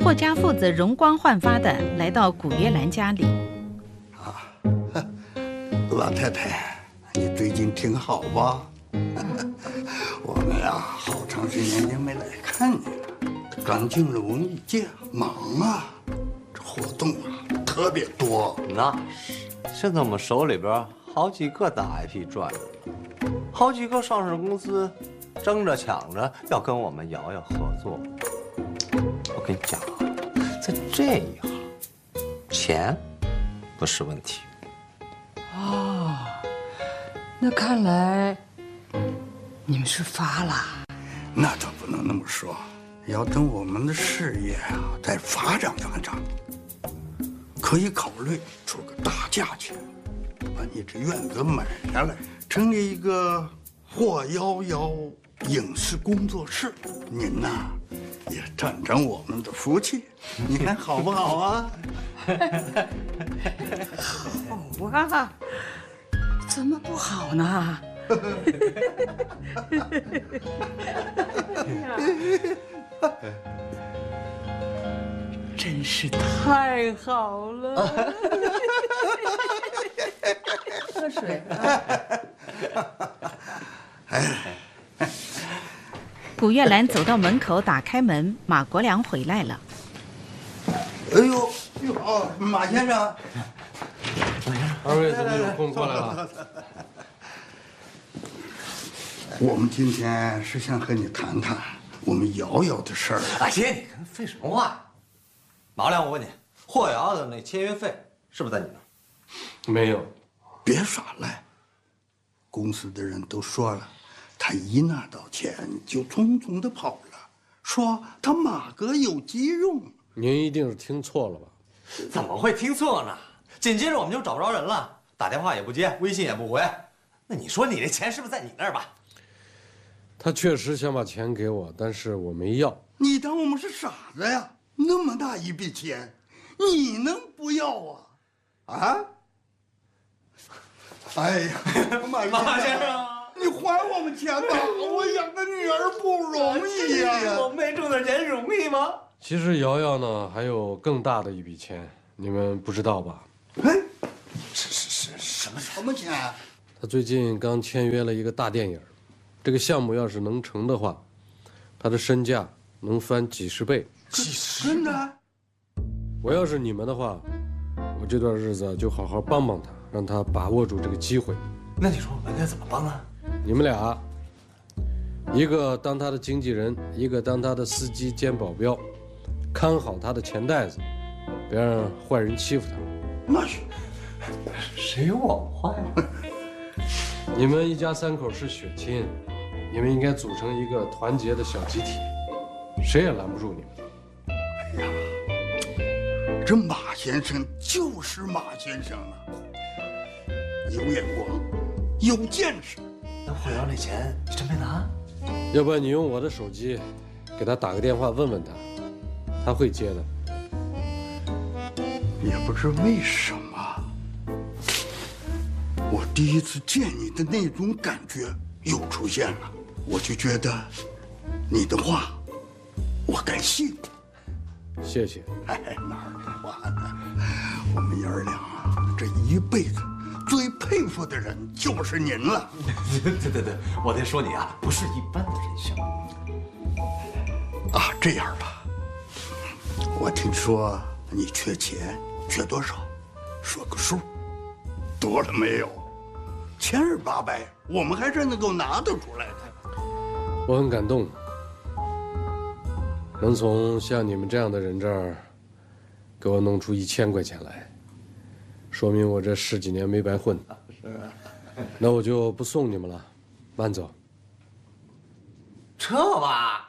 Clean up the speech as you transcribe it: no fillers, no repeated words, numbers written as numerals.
霍家父子容光焕发地来到古月兰家里。 老太太，你最近挺好吧？我们呀，好长时间也没来看你了。刚进了文艺界，忙啊，这活动啊特别多。 那是，现在我们手里边好几个大 IP 转着呢，好几个上市公司争着抢着要跟我们瑶瑶合作。我跟你讲啊，在这一行，钱不是问题。 那看来你们是发了。 那倒不能那么说，要等我们的事业啊再发展，可以考虑出个大价钱，把你这院子买下来，成立一个霍瑶瑶影视工作室。您呐，也沾沾我们的福气，你看好不好啊？ 好啊，怎么不好呢？真是太好了！喝水啊！ 古月兰走到门口，打开门，马国良回来了。 哎呦，哦，马先生， 二位怎么有空过来了？ 我们今天是想和你谈谈我们瑶瑶的事儿。 阿姐，你跟废什么话呀？马国良，我问你，霍瑶的那签约费是不是在你那儿？ 没有。 别耍赖，公司的人都说了，他一拿到钱就匆匆的跑了，说他马哥有急用。 您一定是听错了吧？ 怎么会听错呢？紧接着我们就找不着人了，打电话也不接，微信也不回。那你说你这钱是不是在你那儿吧？ 他确实想把钱给我，但是我没要。 你当我们是傻子呀？那么大一笔钱，你能不要啊？啊？哎呀，马先生，你还我们钱吧！我养个女儿不容易呀。 我没挣点钱容易吗？ 其实瑶瑶呢，还有更大的一笔钱，你们不知道吧？ 哎， 是什么钱？ 她最近刚签约了一个大电影，这个项目要是能成的话，她的身价能翻几十倍。 真的？ 我要是你们的话，我这段日子就好好帮帮她，让她把握住这个机会。 那你说我们该怎么帮啊？ 你们俩，一个当她的经纪人，一个当她的司机兼保镖，看好她的钱袋子，别让坏人欺负她。 那是， 谁有我坏了？ 你们一家三口是血亲，你们应该组成一个团结的小集体，谁也拦不住你们。 哎呀，这马先生就是马先生啊，有眼光，有见识。 那霍瑶那钱你真没拿？ 要不然你用我的手机给他打个电话问问他，他会接的。 也不知为什么，我第一次见你的那种感觉又出现了，我就觉得你的话我敢信。 谢谢。 哎，哪儿的话呢？我们爷儿俩啊，这一辈子最佩服的人就是您了。 对，我得说你啊，不是一般的人相。 啊，这样吧，我听说你缺钱，缺多少？说个数。多了没有？1800，我们还是能够拿得出来的。 我很感动，能从像你们这样的人这儿给我弄出1000块钱来，说明我这10几年没白混。是啊，那我就不送你们了，慢走。 这吧。